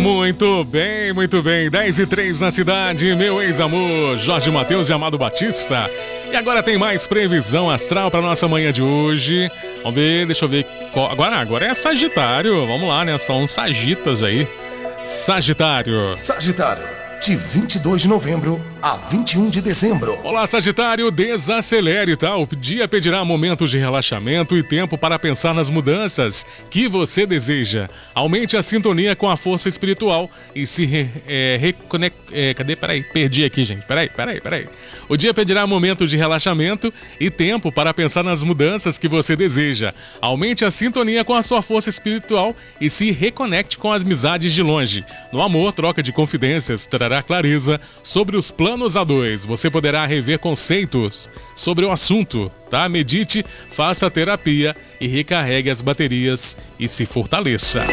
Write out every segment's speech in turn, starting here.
Muito bem. 10h03 na cidade, meu ex-amor, Jorge Mateus e Amado Batista. E agora tem mais previsão astral para nossa manhã de hoje. Vamos ver, deixa eu ver. Agora é Sagitário. Vamos lá, né? São sagitas aí. Sagitário, de 22 de novembro a 21 de dezembro. Olá, Sagitário, desacelere, tá? O dia pedirá momentos de relaxamento e tempo para pensar nas mudanças que você deseja. Aumente a sintonia com a força espiritual e se reconecte. Peraí, perdi aqui, gente. Peraí. O dia pedirá momentos de relaxamento e tempo para pensar nas mudanças que você deseja. Aumente a sintonia com a sua força espiritual e se reconecte com as amizades de longe. No amor, troca de confidências trará clareza sobre os planos a dois. Você poderá rever conceitos sobre o assunto, tá? Medite, faça terapia e recarregue as baterias e se fortaleça.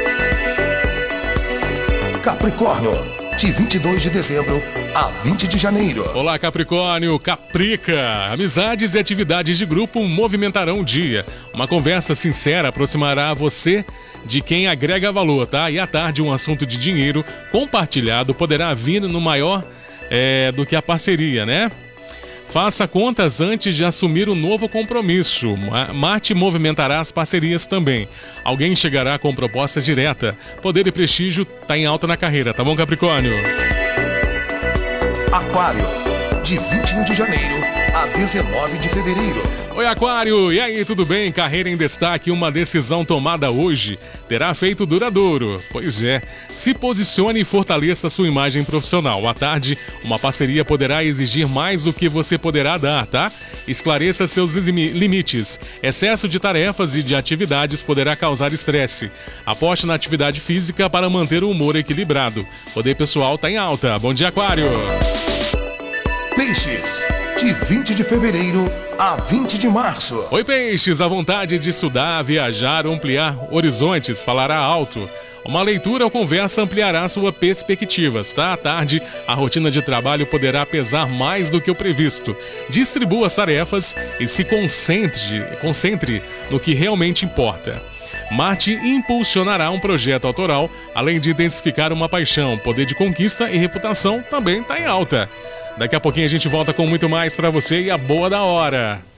Capricórnio, de 22 de dezembro a 20 de janeiro. Olá, Capricórnio, Caprica. Amizades e atividades de grupo movimentarão o dia. Uma conversa sincera aproximará você de quem agrega valor, tá? E à tarde, um assunto de dinheiro compartilhado poderá vir no maior do que a parceria, né? Faça contas antes de assumir um novo compromisso. Marte movimentará as parcerias também. Alguém chegará com proposta direta. Poder e prestígio tá em alta na carreira, tá bom, Capricórnio? Aquário, de 21 de janeiro a 19 de fevereiro. Oi, Aquário, e aí, tudo bem? Carreira em destaque, uma decisão tomada hoje terá feito duradouro. Pois é, se posicione e fortaleça sua imagem profissional. À tarde, uma parceria poderá exigir mais do que você poderá dar, tá? Esclareça seus limites. Excesso de tarefas e de atividades poderá causar estresse. Aposte na atividade física para manter o humor equilibrado. Poder pessoal tá em alta. Bom dia, Aquário. Peixes, de 20 de fevereiro a 20 de março. Oi, Peixes, a vontade de estudar, viajar, ampliar horizontes falará alto. Uma leitura ou conversa ampliará suas perspectivas, tá? À tarde, a rotina de trabalho poderá pesar mais do que o previsto. Distribua as tarefas e se concentre no que realmente importa. Marte impulsionará um projeto autoral, além de intensificar uma paixão. Poder de conquista e reputação também está em alta. Daqui a pouquinho a gente volta com muito mais para você e a boa da hora.